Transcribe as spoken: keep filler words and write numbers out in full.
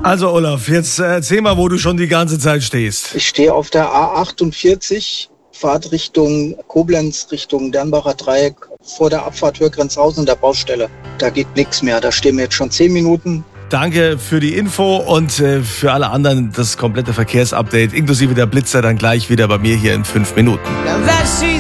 Also Olaf, jetzt erzähl mal, wo du schon die ganze Zeit stehst. Ich stehe auf der A achtundvierzig, Fahrt Richtung Koblenz, Richtung Dernbacher Dreieck, vor der Abfahrt Hürgrenzhausen, der Baustelle. Da geht nichts mehr, da stehen wir jetzt schon zehn Minuten. Danke für die Info und äh, für alle anderen das komplette Verkehrsupdate, inklusive der Blitzer, dann gleich wieder bei mir hier in fünf Minuten.